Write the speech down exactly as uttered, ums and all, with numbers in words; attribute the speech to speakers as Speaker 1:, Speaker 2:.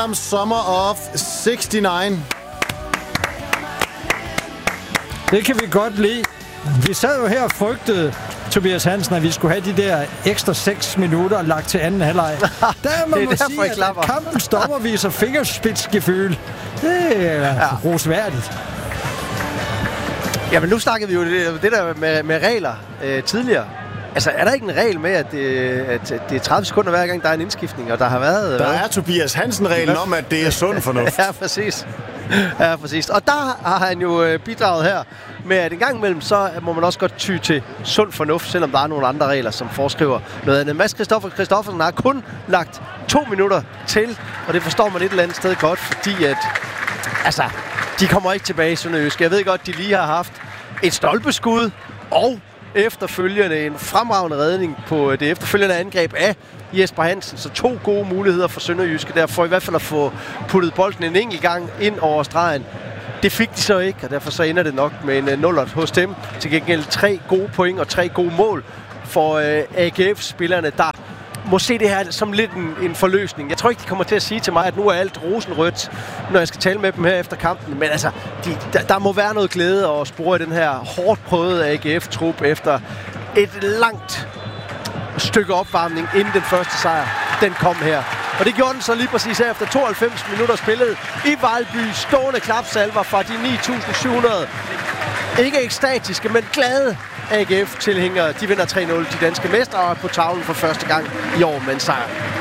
Speaker 1: Adam Sommer of seksogtres.
Speaker 2: Det kan vi godt lide. Vi sad jo her og frygtede, Tobias Hansen, at vi skulle have de der ekstra seks minutter lagt til anden halvleg. Der må man sige, at kampens dommer viser fingerspidsgefühl. Det er ja. rosværdigt.
Speaker 3: Jamen nu snakkede vi jo det, det der med, med regler øh, tidligere. Altså, er der ikke en regel med, at det, at det er tredive sekunder hver gang, der er en indskiftning, og der har været...
Speaker 1: Der
Speaker 3: hvad?
Speaker 1: er Tobias Hansen-reglen om, at det er sund fornuft.
Speaker 3: Ja, præcis. Ja, præcis. Og der har han jo bidraget her med, at en gang imellem, så må man også godt ty til sund fornuft, selvom der er nogle andre regler, som foreskriver noget andet. Mads Christoffer Christoffersen har kun lagt to minutter til, og det forstår man et eller andet sted godt, fordi at... Altså, de kommer ikke tilbage i Sønderjysk. Jeg ved godt, de lige har haft et stolpeskud, og efterfølgende en fremragende redning på det efterfølgende angreb af Jesper Hansen. Så to gode muligheder for Sønderjyske der, for i hvert fald at få puttet bolden en enkelt gang ind over stregen. Det fik de så ikke, og derfor så ender det nok med en nullert hos dem. Til gengæld tre gode point og tre gode mål for øh, A G F-spillerne, der må se det her som lidt en, en forløsning. Jeg tror ikke, de kommer til at sige til mig, at nu er alt rosenrødt, når jeg skal tale med dem her efter kampen. Men altså, de, der, der må være noget glæde og spore i den her hårdt prøvede A G F-trup efter et langt stykke opvarmning inden den første sejr. Den kom her. Og det gjorde den så lige præcis her efter tooghalvfems minutter spillet i Vejlby. Stående klapsalver fra de ni tusind syv hundrede. Ikke ekstatiske, men glade A G F-tilhængere. De vinder tre nul. De danske mestre er på tavlen for første gang i år med en sejr.